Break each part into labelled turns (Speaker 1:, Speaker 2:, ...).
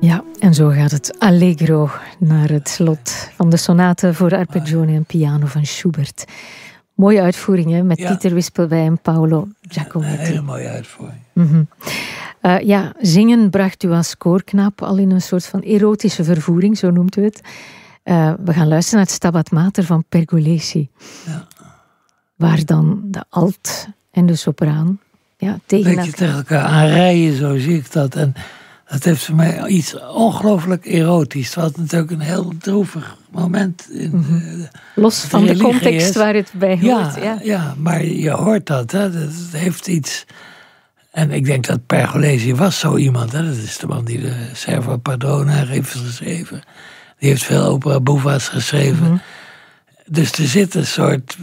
Speaker 1: Ja, en zo gaat het allegro naar het slot van de sonate voor arpeggione en piano van Schubert. Mooie uitvoering, hè, met Dieter Wispelwey en Paolo Giacometti.
Speaker 2: Een hele mooie uitvoering.
Speaker 1: Mm-hmm. Zingen bracht u als koorknaap al in een soort van erotische vervoering, zo noemt u het. We gaan luisteren naar het Stabat Mater van Pergolesi. Ja. Waar dan de alt en de sopraan tegen
Speaker 2: elkaar aanrijden, zo zie ik dat. En dat heeft voor mij iets ongelooflijk erotisch. Het was natuurlijk een heel droevig moment.
Speaker 1: Los van de context waar het bij hoort.
Speaker 2: Ja, maar je hoort dat. Hè. Dat heeft iets. En ik denk dat Pergolesi was zo iemand. Hè. Dat is de man die de Servo Padrona heeft geschreven. Die heeft veel opera buffa's geschreven. Mm-hmm. Dus er zit een soort...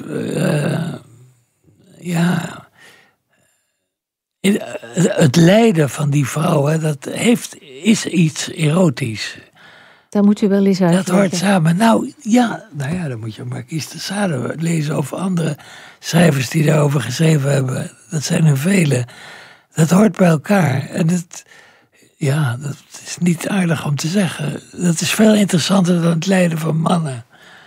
Speaker 2: het lijden van die vrouw, hè, dat is iets erotisch.
Speaker 1: Dat moet u wel eens uitleggen.
Speaker 2: Dat hoort samen. Nou ja, dan moet je Marquise de Sade lezen of andere schrijvers die daarover geschreven hebben. Dat zijn er vele. Dat hoort bij elkaar. En dat is niet aardig om te zeggen. Dat is veel interessanter dan het lijden van mannen.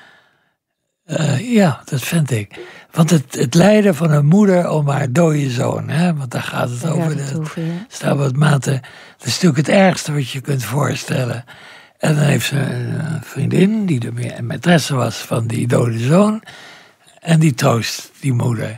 Speaker 2: Dat vind ik. Want het lijden van een moeder om haar dode zoon, hè, want daar gaat het over. Stabat Mater, dat is natuurlijk het ergste wat je kunt voorstellen. En dan heeft ze een vriendin die de maîtresse was van die dode zoon. En die troost die moeder.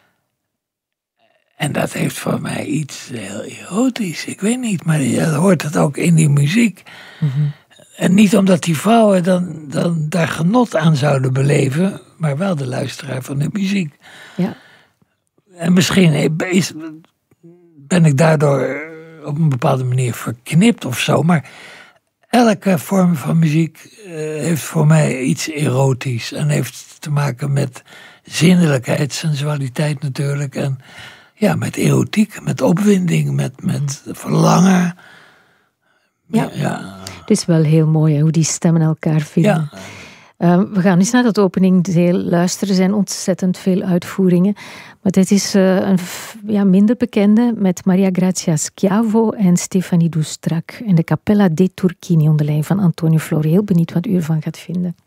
Speaker 2: En dat heeft voor mij iets heel erotisch. Ik weet niet, maar je hoort het ook in die muziek. Mm-hmm. En niet omdat die vrouwen dan daar genot aan zouden beleven, maar wel de luisteraar van de muziek. Ja. En misschien ben ik daardoor op een bepaalde manier verknipt of zo, maar elke vorm van muziek heeft voor mij iets erotisch en heeft te maken met zinnelijkheid, sensualiteit natuurlijk, en met erotiek, met opwinding, met verlangen.
Speaker 1: Ja. Het is wel heel mooi hoe die stemmen elkaar vinden. Ja. We gaan eens naar dat openingdeel luisteren. Er zijn ontzettend veel uitvoeringen. Maar dit is een minder bekende met Maria Grazia Schiavo en Stefanie Doustrac. En de Cappella dei Turchini onder leiding van Antonio Flori. Heel benieuwd wat u ervan gaat vinden.